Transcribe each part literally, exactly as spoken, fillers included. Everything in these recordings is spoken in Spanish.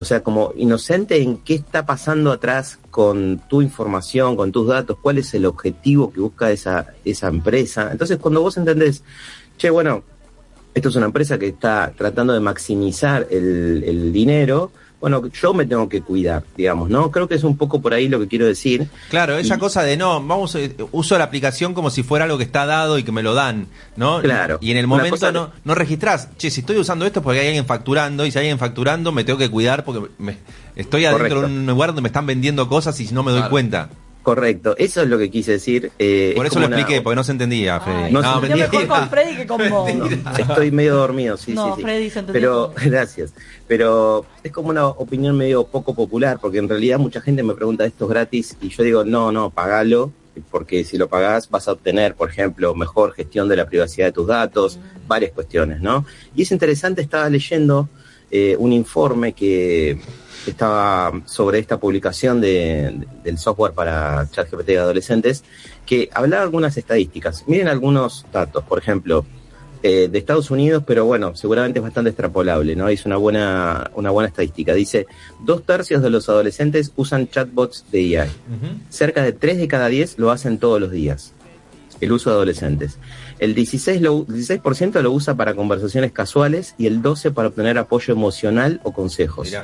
O sea, como inocente en qué está pasando atrás con tu información, con tus datos, cuál es el objetivo que busca esa, esa empresa. Entonces, cuando vos entendés, che, bueno, esto es una empresa que está tratando de maximizar el, el dinero, bueno, yo me tengo que cuidar, digamos, ¿no? Creo que es un poco por ahí lo que quiero decir. Claro, esa y, cosa de no, vamos, uso la aplicación como si fuera algo que está dado y que me lo dan, ¿no? Claro. Y en el momento no, no registrás, che, si estoy usando esto es porque hay alguien facturando, y si hay alguien facturando me tengo que cuidar porque me, estoy adentro Correcto. de un lugar donde me están vendiendo cosas y no me doy Claro. cuenta. Correcto, eso es lo que quise decir. Eh, Por es eso lo como expliqué, una... porque no se entendía, Freddy. Ay, No, yo mentira. mejor con Freddy que con vos. Estoy medio dormido, sí, No, sí, sí. Freddy se entendió Pero, todo. gracias. Pero es como una opinión medio poco popular, porque en realidad mucha gente me pregunta, ¿esto es gratis? Y yo digo, no, no, pagalo, porque si lo pagás vas a obtener, por ejemplo, mejor gestión de la privacidad de tus datos, mm. varias cuestiones, ¿no? Y es interesante, estaba leyendo eh, un informe que estaba sobre esta publicación de, de, del software para ChatGPT de adolescentes, que hablaba algunas estadísticas. Miren algunos datos, por ejemplo, eh, de Estados Unidos, pero bueno, seguramente es bastante extrapolable, ¿no? Es una buena, una buena estadística. Dice, dos tercios de los adolescentes usan chatbots de I A. Uh-huh. Cerca de tres de cada diez lo hacen todos los días, el uso de adolescentes. El dieciséis por ciento lo usa para conversaciones casuales y el doce por ciento para obtener apoyo emocional o consejos. Mirá.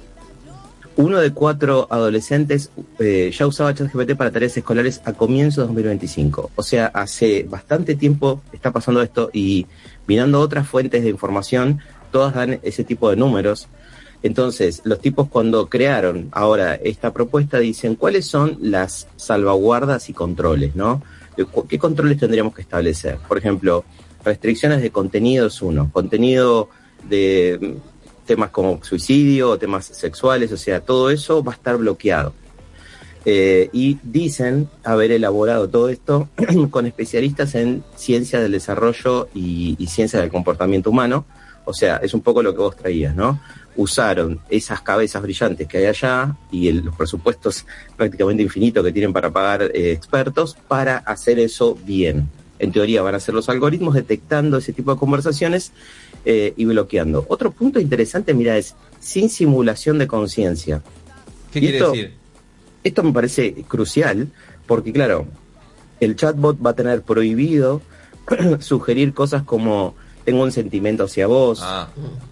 Uno de cuatro adolescentes eh, ya usaba ChatGPT para tareas escolares a comienzos de dos mil veinticinco. O sea, hace bastante tiempo está pasando esto y mirando otras fuentes de información, todas dan ese tipo de números. Entonces, los tipos cuando crearon ahora esta propuesta dicen cuáles son las salvaguardas y controles, ¿no? ¿Qué controles tendríamos que establecer? Por ejemplo, restricciones de contenido es uno, contenido de temas como suicidio o temas sexuales, o sea, todo eso va a estar bloqueado. Eh, y dicen haber elaborado todo esto con especialistas en ciencia del desarrollo y, y ciencia del comportamiento humano, o sea, es un poco lo que vos traías, ¿no? Usaron esas cabezas brillantes que hay allá y el, los presupuestos prácticamente infinitos que tienen para pagar eh, expertos para hacer eso bien. En teoría van a ser los algoritmos detectando ese tipo de conversaciones eh, y bloqueando. Otro punto interesante, mira, es sin simulación de conciencia. ¿Qué quiere esto, decir? Esto me parece crucial porque, claro, el chatbot va a tener prohibido sugerir cosas como tengo un sentimiento hacia vos ah.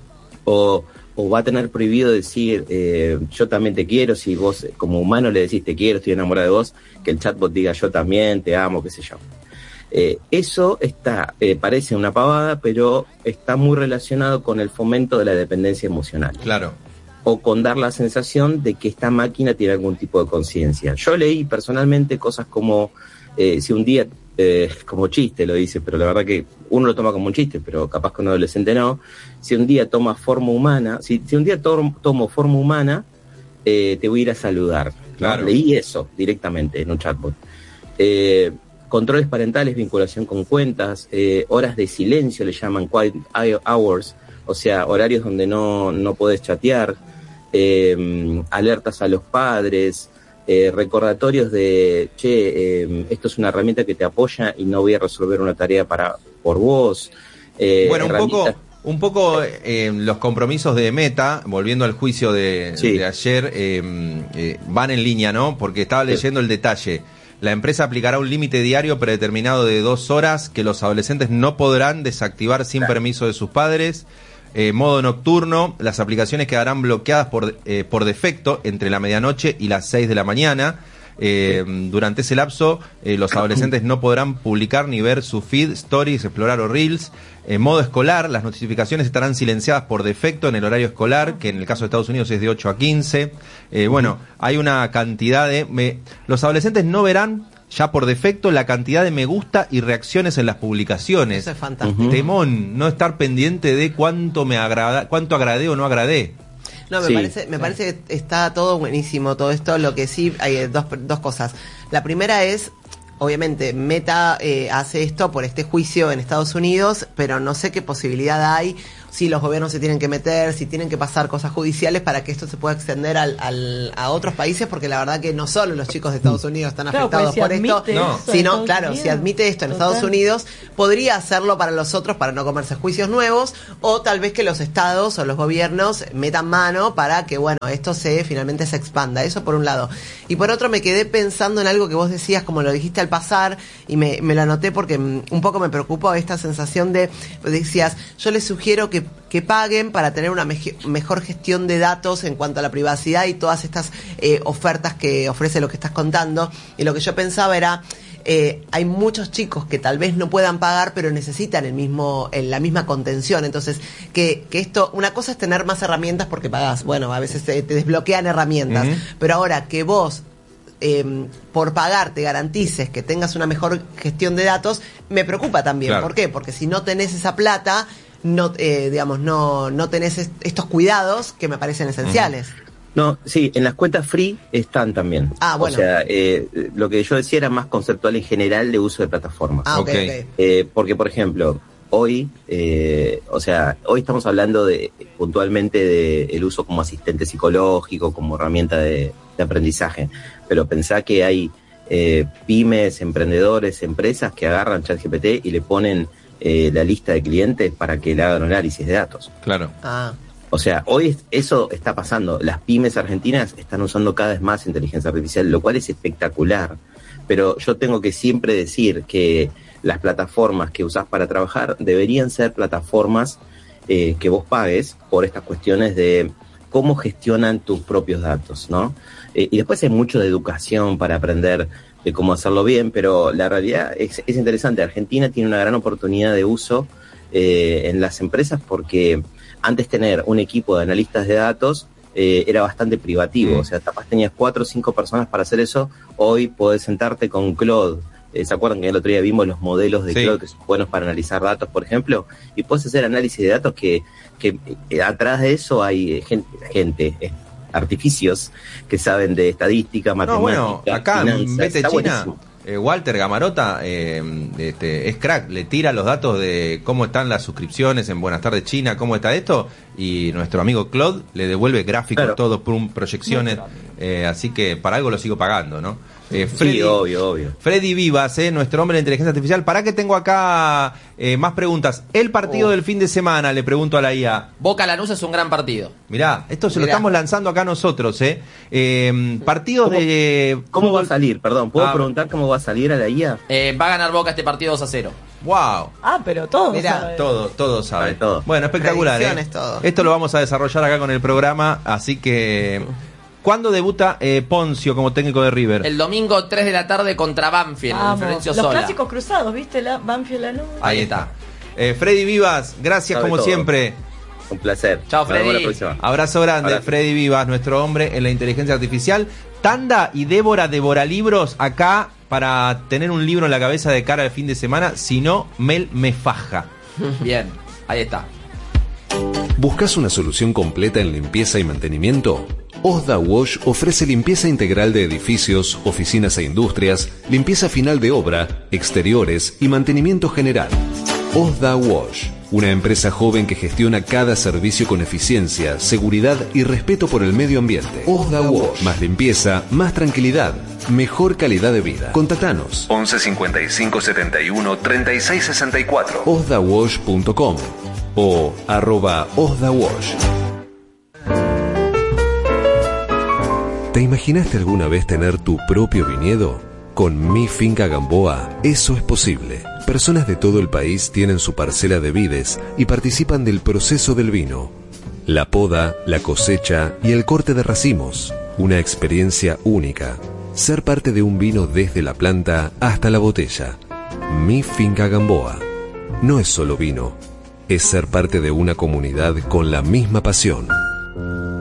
o, o va a tener prohibido decir eh, yo también te quiero, si vos como humano le decís te quiero, estoy enamorado de vos, que el chatbot diga yo también, te amo, qué sé yo. Eh, eso está, eh, parece una pavada, pero está muy relacionado con el fomento de la dependencia emocional. Claro. O con dar la sensación de que esta máquina tiene algún tipo de conciencia. Yo leí personalmente cosas como, eh, si un día, eh, como chiste lo dice, pero la verdad que uno lo toma como un chiste, pero capaz que un adolescente no, si un día toma forma humana, si, si un día to- tomo forma humana, eh, te voy a ir a saludar. Claro. ¿No? Leí eso directamente en un chatbot. Eh, Controles parentales, vinculación con cuentas, eh, horas de silencio, le llaman quiet hours, o sea, horarios donde no, no podés chatear, eh, alertas a los padres, eh, recordatorios de, che, eh, esto es una herramienta que te apoya y no voy a resolver una tarea para por vos. Eh, bueno, un poco... Un poco eh, los compromisos de Meta, volviendo al juicio de, sí. de ayer, eh, eh, van en línea, ¿no? Porque estaba leyendo sí. el detalle. La empresa aplicará un límite diario predeterminado de dos horas que los adolescentes no podrán desactivar sin claro. permiso de sus padres. Eh, modo nocturno, las aplicaciones quedarán bloqueadas por, eh, por defecto entre la medianoche y las seis de la mañana. Eh, sí. Durante ese lapso, eh, los adolescentes no podrán publicar ni ver su feed, stories, explorar o reels. En modo escolar, las notificaciones estarán silenciadas por defecto en el horario escolar, que en el caso de Estados Unidos es de ocho a quince. Eh, bueno, hay una cantidad de... Me, los adolescentes no verán ya por defecto la cantidad de me gusta y reacciones en las publicaciones. Eso es fantástico. Temón, no estar pendiente de cuánto me agrada, cuánto agradé o no agradé. No, me sí, parece, me sí. parece que está todo buenísimo, todo esto. Lo que sí, hay dos, dos cosas. La primera es, obviamente, Meta eh, hace esto por este juicio en Estados Unidos, pero no sé qué posibilidad hay si los gobiernos se tienen que meter, si tienen que pasar cosas judiciales para que esto se pueda extender al, al, a otros países, porque la verdad que no solo los chicos de Estados Unidos están claro, afectados pues, si por esto, no. sino, claro, Unidos, si admite esto en Estados Unidos, podría hacerlo para los otros para no comerse juicios nuevos, o tal vez que los estados o los gobiernos metan mano para que, bueno, esto se finalmente se expanda. Eso por un lado. Y por otro me quedé pensando en algo que vos decías, como lo dijiste al pasar, y me, me lo anoté porque un poco me preocupó esta sensación de, decías, yo les sugiero que, que paguen para tener una me- mejor gestión de datos en cuanto a la privacidad y todas estas eh, ofertas que ofrece lo que estás contando. Y lo que yo pensaba era, eh, hay muchos chicos que tal vez no puedan pagar, pero necesitan el mismo, el, la misma contención. Entonces, que, que esto, una cosa es tener más herramientas porque pagás, bueno, a veces te, te desbloquean herramientas, uh-huh. pero ahora que vos Eh, por pagar te garantices que tengas una mejor gestión de datos, me preocupa también. Claro. ¿Por qué? Porque si no tenés esa plata, no eh, digamos, no, no tenés est- estos cuidados que me parecen esenciales. No, sí, en las cuentas free están también. Ah, bueno. O sea, eh, lo que yo decía era más conceptual en general de uso de plataformas. Ah, ok, okay. okay. Eh, porque, por ejemplo, hoy, eh, o sea, hoy estamos hablando de puntualmente de el uso como asistente psicológico, como herramienta de, de aprendizaje. Pero pensá que hay eh, pymes, emprendedores, empresas que agarran ChatGPT y le ponen eh, la lista de clientes para que le hagan análisis de datos. Claro. Ah. O sea, hoy eso está pasando. Las pymes argentinas están usando cada vez más inteligencia artificial, lo cual es espectacular. Pero yo tengo que siempre decir que las plataformas que usás para trabajar deberían ser plataformas eh, que vos pagues por estas cuestiones de cómo gestionan tus propios datos, ¿no? Eh, y después hay mucho de educación para aprender de cómo hacerlo bien, pero la realidad es, es interesante. Argentina tiene una gran oportunidad de uso eh, en las empresas porque antes tener un equipo de analistas de datos eh, era bastante privativo. Mm. O sea, capaz tenías cuatro o cinco personas para hacer eso. Hoy podés sentarte con Claude. Eh, ¿Se acuerdan que el otro día vimos los modelos de sí. Claude que son buenos para analizar datos, por ejemplo? Y puedes hacer análisis de datos que, que eh, atrás de eso hay eh, gente... gente eh, artificios que saben de estadística, matemática, no, bueno, acá finanzas, vete China, eh, Walter Gamarota eh, este, es crack, le tira los datos de cómo están las suscripciones en Buenas Tardes China, cómo está esto, y nuestro amigo Claude le devuelve gráficos claro. todos por un proyecciones, eh, así que para algo lo sigo pagando, ¿no? Eh, Freddy, sí, obvio, obvio. Freddy Vivas, eh, nuestro hombre de inteligencia artificial. ¿Para qué tengo acá eh, más preguntas? El partido oh. del fin de semana, le pregunto a la I A. Boca Lanús es un gran partido. Mirá, esto se Mirá. lo estamos lanzando acá nosotros, ¿eh? eh partidos ¿Cómo, de... ¿Cómo va a salir? Perdón, ¿puedo ah, preguntar cómo va a salir a la I A? Eh, va a ganar Boca este partido dos a cero. Wow. Ah, pero todo Mirá, sabe. Todo, todo sabe. todo. Bueno, espectacular, ¿eh? Todo. Esto lo vamos a desarrollar acá con el programa, así que... ¿Cuándo debuta eh, Poncio como técnico de River? El domingo tres de la tarde contra Banfield, en Florencio Los Sola. clásicos cruzados, ¿viste? La Banfield Lanús. Ahí está. Eh, Freddy Vivas, gracias Sabe como todo. siempre. Un placer. Chao, Freddy. Abrazo grande, Abrazo. Freddy Vivas, nuestro hombre en la inteligencia artificial. Tanda y Débora devora libros acá para tener un libro en la cabeza de cara al fin de semana. Si no, Mel me faja. Bien, ahí está. ¿Buscas una solución completa en limpieza y mantenimiento? Osda Wash ofrece limpieza integral de edificios, oficinas e industrias, limpieza final de obra, exteriores y mantenimiento general. Osda Wash, una empresa joven que gestiona cada servicio con eficiencia, seguridad y respeto por el medio ambiente. Osda Wash, más limpieza, más tranquilidad, mejor calidad de vida. Contactanos once cincuenta y cinco setenta y uno treinta y seis sesenta y cuatro osda wash punto com o arroba osdawash. ¿Te imaginaste alguna vez tener tu propio viñedo? Con Mi Finca Gamboa, eso es posible. Personas de todo el país tienen su parcela de vides y participan del proceso del vino. La poda, la cosecha y el corte de racimos. Una experiencia única. Ser parte de un vino desde la planta hasta la botella. Mi Finca Gamboa. No es solo vino, es ser parte de una comunidad con la misma pasión.